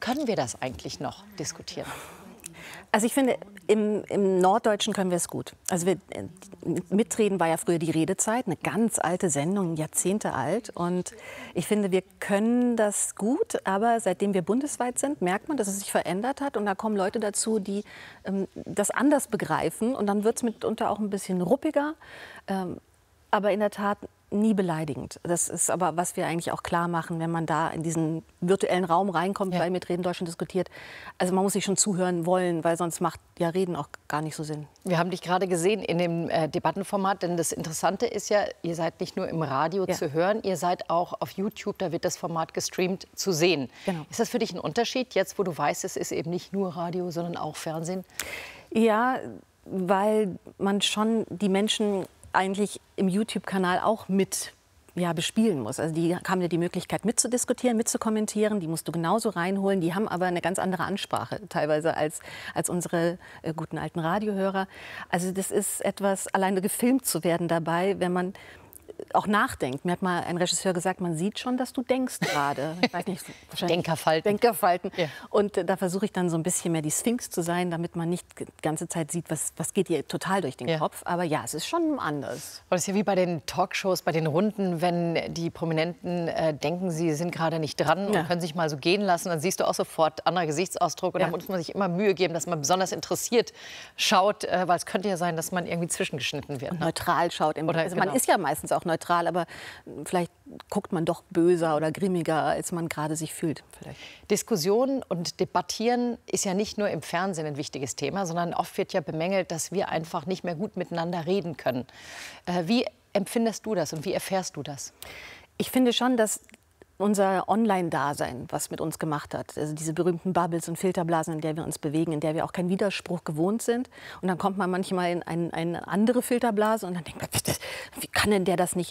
können wir das eigentlich noch diskutieren? Also ich finde, im Norddeutschen können wir es gut. Also Mitreden war ja früher die Redezeit, eine ganz alte Sendung, Jahrzehnte alt. Und ich finde, wir können das gut, aber seitdem wir bundesweit sind, merkt man, dass es sich verändert hat. Und da kommen Leute dazu, die das anders begreifen. Und dann wird es mitunter auch ein bisschen ruppiger, aber in der Tat nie beleidigend. Das ist aber, was wir eigentlich auch klar machen, wenn man da in diesen virtuellen Raum reinkommt, weil Mitreden Deutschland diskutiert. Also man muss sich schon zuhören wollen, weil sonst macht ja Reden auch gar nicht so Sinn. Wir haben dich gerade gesehen in dem Debattenformat, denn das Interessante ist ja, ihr seid nicht nur im Radio zu hören, ihr seid auch auf YouTube, da wird das Format gestreamt, zu sehen. Genau. Ist das für dich ein Unterschied, jetzt wo du weißt, es ist eben nicht nur Radio, sondern auch Fernsehen? Ja, weil man schon die Menschen eigentlich im YouTube-Kanal auch mit bespielen muss. Also die haben ja die Möglichkeit mitzudiskutieren, mitzukommentieren, die musst du genauso reinholen. Die haben aber eine ganz andere Ansprache teilweise als unsere guten alten Radiohörer. Also das ist etwas, alleine gefilmt zu werden dabei, wenn man auch nachdenkt. Mir hat mal ein Regisseur gesagt, man sieht schon, dass du denkst gerade. Ich weiß nicht, Denkerfalten. Denkerfalten. Ja. Und da versuche ich dann so ein bisschen mehr die Sphinx zu sein, damit man nicht die ganze Zeit sieht, was geht dir total durch den Kopf. Aber ja, es ist schon anders. Und es ist ja wie bei den Talkshows, bei den Runden, wenn die Prominenten denken, sie sind gerade nicht dran und können sich mal so gehen lassen, dann siehst du auch sofort anderer Gesichtsausdruck. Und da muss man sich immer Mühe geben, dass man besonders interessiert schaut, weil es könnte ja sein, dass man irgendwie zwischengeschnitten wird. Und neutral schaut. Oder, man ist ja meistens auch neutral, aber vielleicht guckt man doch böser oder grimmiger, als man gerade sich fühlt. Vielleicht. Diskussion und Debattieren ist ja nicht nur im Fernsehen ein wichtiges Thema, sondern oft wird ja bemängelt, dass wir einfach nicht mehr gut miteinander reden können. Wie empfindest du das und wie erfährst du das? Ich finde schon, dass unser Online-Dasein, was mit uns gemacht hat, also diese berühmten Bubbles und Filterblasen, in der wir uns bewegen, in der wir auch keinen Widerspruch gewohnt sind. Und dann kommt man manchmal in eine andere Filterblase und dann denkt man, wie kann denn der das nicht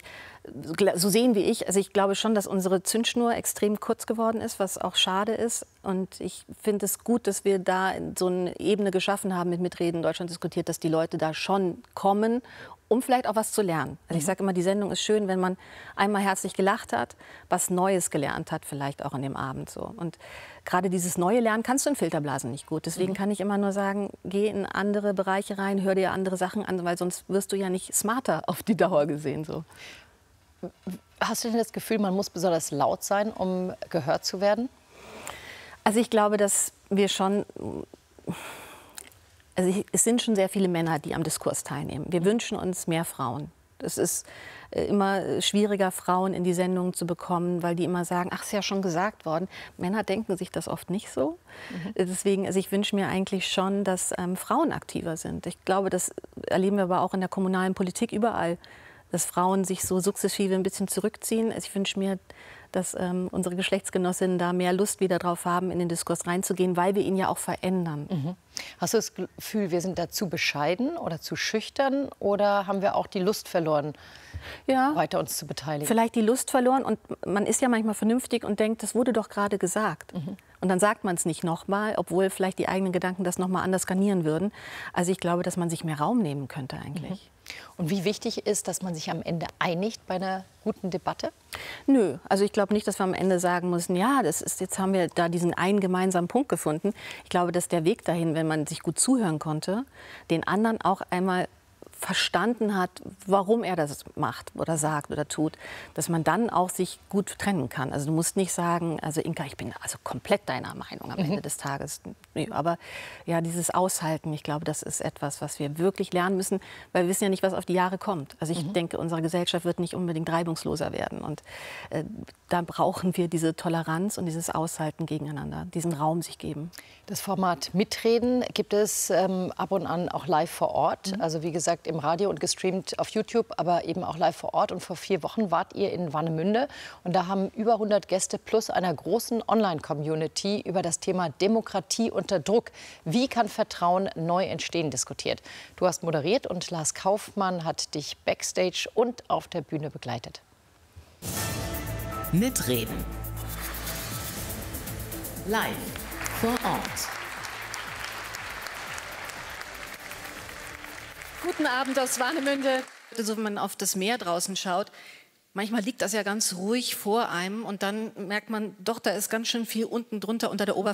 so sehen wie ich? Also ich glaube schon, dass unsere Zündschnur extrem kurz geworden ist, was auch schade ist. Und ich finde es gut, dass wir da so eine Ebene geschaffen haben mit Mitreden Deutschland diskutiert, dass die Leute da schon kommen, um vielleicht auch was zu lernen. Also ich sage immer, die Sendung ist schön, wenn man einmal herzlich gelacht hat, was Neues gelernt hat, vielleicht auch an dem Abend so. Und gerade dieses neue Lernen kannst du in Filterblasen nicht gut. Deswegen kann ich immer nur sagen, geh in andere Bereiche rein, hör dir andere Sachen an, weil sonst wirst du ja nicht smarter auf die Dauer gesehen. So. Hast du denn das Gefühl, man muss besonders laut sein, um gehört zu werden? Also ich glaube, dass wir schon... Also es sind schon sehr viele Männer, die am Diskurs teilnehmen. Wir wünschen uns mehr Frauen. Es ist immer schwieriger, Frauen in die Sendung zu bekommen, weil die immer sagen, ach, ist ja schon gesagt worden. Männer denken sich das oft nicht so. Deswegen, also ich wünsche mir eigentlich schon, dass Frauen aktiver sind. Ich glaube, das erleben wir aber auch in der kommunalen Politik überall, dass Frauen sich so sukzessive ein bisschen zurückziehen. Also ich wünsche mir, dass unsere Geschlechtsgenossinnen da mehr Lust wieder drauf haben, in den Diskurs reinzugehen, weil wir ihn ja auch verändern. Hast du das Gefühl, wir sind da zu bescheiden oder zu schüchtern oder haben wir auch die Lust verloren, weiter uns zu beteiligen? Vielleicht die Lust verloren und man ist ja manchmal vernünftig und denkt, das wurde doch gerade gesagt. Und dann sagt man es nicht nochmal, obwohl vielleicht die eigenen Gedanken das nochmal anders skanieren würden. Also ich glaube, dass man sich mehr Raum nehmen könnte eigentlich. Und wie wichtig ist, dass man sich am Ende einigt bei einer guten Debatte? Nö, also ich glaube nicht, dass wir am Ende sagen müssen, ja, jetzt haben wir da diesen einen gemeinsamen Punkt gefunden. Ich glaube, dass der Weg dahin, wenn man sich gut zuhören konnte, den anderen auch einmal verstanden hat, warum er das macht oder sagt oder tut, dass man dann auch sich gut trennen kann. Also du musst nicht sagen, also Inka, ich bin also komplett deiner Meinung am Ende des Tages. Nee, aber ja, dieses Aushalten, ich glaube, das ist etwas, was wir wirklich lernen müssen, weil wir wissen ja nicht, was auf die Jahre kommt. Also ich denke, unsere Gesellschaft wird nicht unbedingt reibungsloser werden. Und da brauchen wir diese Toleranz und dieses Aushalten gegeneinander, diesen Raum sich geben. Das Format Mitreden gibt es ab und an auch live vor Ort. Also wie gesagt, im Radio und gestreamt auf YouTube, aber eben auch live vor Ort. Und vor 4 Wochen wart ihr in Warnemünde. Und da haben über 100 Gäste plus einer großen Online-Community über das Thema Demokratie unter Druck. Wie kann Vertrauen neu entstehen, diskutiert. Du hast moderiert und Lars Kaufmann hat dich backstage und auf der Bühne begleitet. Mitreden. Live vor Ort. Guten Abend aus Warnemünde. Also wenn man auf das Meer draußen schaut, manchmal liegt das ja ganz ruhig vor einem und dann merkt man, doch, da ist ganz schön viel unten drunter unter der Oberfläche.